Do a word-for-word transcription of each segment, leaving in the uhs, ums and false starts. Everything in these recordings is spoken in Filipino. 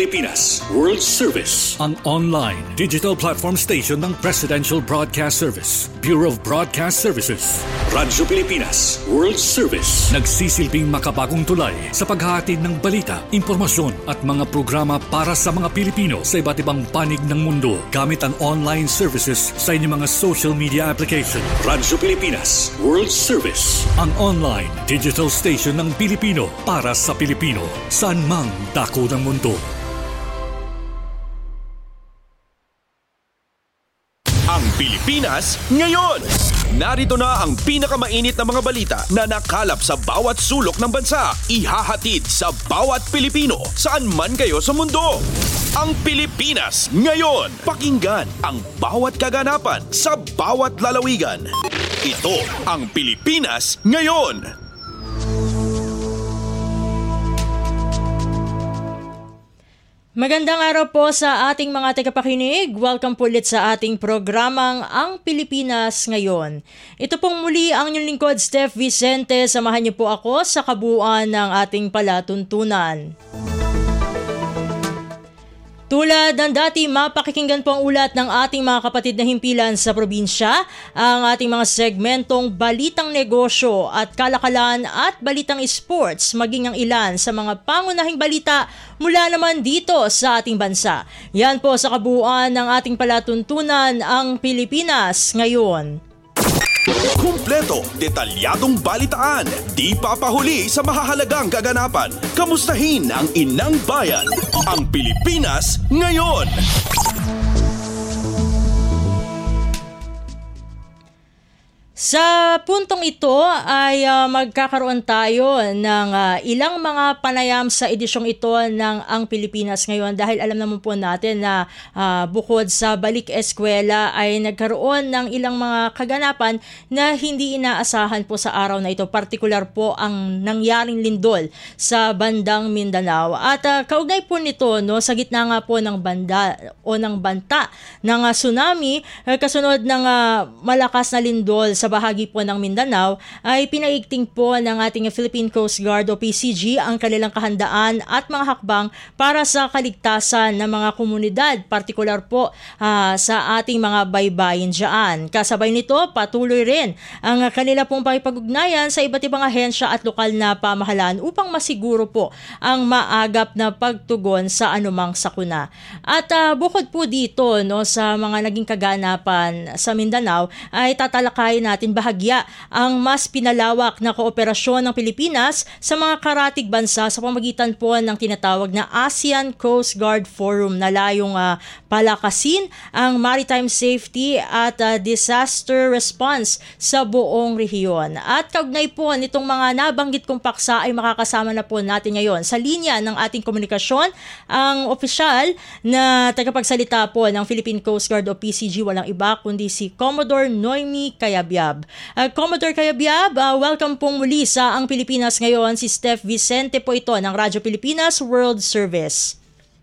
Pilipinas World Service, ang online digital platform station ng Presidential Broadcast Service, Bureau of Broadcast Services. Radyo Pilipinas World Service, nagsisilbing makabagong tulay sa paghahatid ng balita, impormasyon at mga programa para sa mga Pilipino sa iba't ibang panig ng mundo gamit ang online services sa inyong mga social media application. Radyo Pilipinas World Service, ang online digital station ng Pilipino para sa Pilipino, saan mang dako ng mundo. Ang Pilipinas ngayon. Narito na ang pinakamainit na mga balita na nakalap sa bawat sulok ng bansa. Ihahatid sa bawat Pilipino saan man kayo sa mundo. Ang Pilipinas ngayon. Pakinggan ang bawat kaganapan sa bawat lalawigan. Ito ang Pilipinas ngayon. Magandang araw po sa ating mga tagapakinig. Welcome po ulit sa ating programang Ang Pilipinas Ngayon. Ito pong muli ang inyong lingkod, Steph Vicente. Samahan niyo po ako sa kabuuan ng ating palatuntunan. Tulad ng dati, mapakikinggan po ang ulat ng ating mga kapatid na himpilan sa probinsya, ang ating mga segmentong Balitang Negosyo at Kalakalan at Balitang Sports, maging ang ilan sa mga pangunahing balita mula naman dito sa ating bansa. Yan po sa kabuuan ng ating palatuntunan, Ang Pilipinas Ngayon. Kumpleto, detalyadong balitaan, di papahuli sa mahahalagang kaganapan. Kamustahin ang inang bayan, ang Pilipinas ngayon. Sa puntong ito ay uh, magkakaroon tayo ng uh, ilang mga panayam sa edisyong ito ng Ang Pilipinas Ngayon dahil alam naman po natin na uh, bukod sa balik eskwela ay nagkaroon ng ilang mga kaganapan na hindi inaasahan po sa araw na ito. Partikular po ang nangyaring lindol sa bandang Mindanao. At uh, kaugnay po nito, no, sa gitna nga po ng banda o ng banta ng uh, tsunami uh, kasunod ng uh, malakas na lindol sa bahagi po ng Mindanao ay pinaigting po ng ating Philippine Coast Guard o P C G ang kanilang kahandaan at mga hakbang para sa kaligtasan ng mga komunidad, partikular po uh, sa ating mga baybayin dyan. Kasabay nito, patuloy rin ang kanila pong pakipag-ugnayan sa iba't ibang ahensya at lokal na pamahalaan upang masiguro po ang maagap na pagtugon sa anumang sakuna. At uh, bukod po dito, no, sa mga naging kaganapan sa Mindanao ay tatalakayin natin bahagya ang mas pinalawak na kooperasyon ng Pilipinas sa mga karatig bansa sa pamagitan po ng tinatawag na ASEAN Coast Guard Forum na layong uh, palakasin ang maritime safety at uh, disaster response sa buong rehiyon. At kaugnay po nitong mga nabanggit kong paksa ay makakasama na po natin ngayon sa linya ng ating komunikasyon ang opisyal na tagapagsalita po ng Philippine Coast Guard o P C G, walang iba kundi si Commodore Noemi Cayabyab. Uh, Commodore Cayabyab, uh, welcome pong muli sa Ang Pilipinas Ngayon. Si Steph Vicente po ito ng Radyo Pilipinas World Service.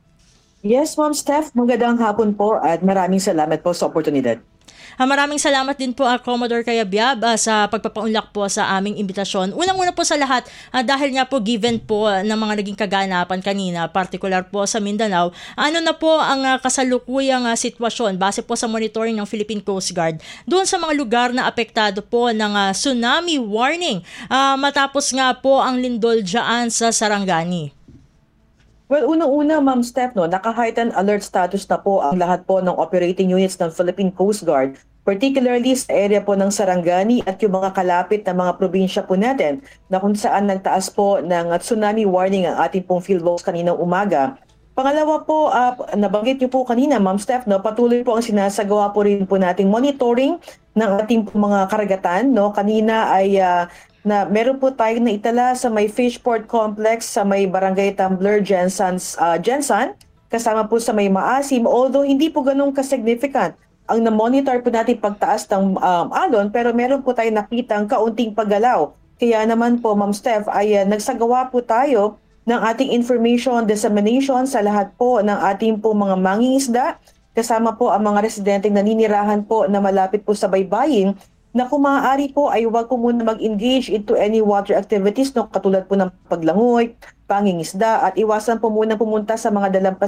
Yes, Ma'am Steph. Magandang hapon po at maraming salamat po sa oportunidad. Uh, maraming salamat din po uh, Commodore Cayabyab uh, sa pagpapaunlak po sa aming imbitasyon. Unang-una po sa lahat, uh, dahil nga po given po uh, ng mga naging kaganapan kanina, particular po sa Mindanao, ano na po ang uh, kasalukuyang uh, sitwasyon base po sa monitoring ng Philippine Coast Guard doon sa mga lugar na apektado po ng uh, tsunami warning uh, matapos nga po ang lindol dyan sa Sarangani? Well, unang-una, Ma'am Steph, no, naka-heightened alert status na po ang lahat po ng operating units ng Philippine Coast Guard, particularly sa area po ng Sarangani at yung mga kalapit na mga probinsya po natin na kung saan nagtaas po ng tsunami warning ang ating pong field box kaninang umaga. Pangalawa po, uh, nabanggit niyo po kanina, Ma'am Steph, no, patuloy po ang sinasagawa po rin po nating monitoring ng ating mga karagatan. No? Kanina ay uh, na meron po tayong naitala sa may Fishport Complex sa may Barangay Tumbler, Jensen, uh, Jensen, kasama po sa may Maasim, although hindi po ganun ka-significant ang na-monitor po natin pagtaas ng um, alon, pero meron po tayong nakitang kaunting paggalaw. Kaya naman po, Ma'am Steph, ay uh, nagsagawa po tayo ng ating information dissemination sa lahat po ng ating po mga mangingisda, kasama po ang mga residenteng naninirahan po na malapit po sa baybayin, na kung maaari po ay huwag po muna mag-engage into any water activities, no, katulad po ng paglangoy, pangingisda, at iwasan po muna pumunta sa mga dalampasigan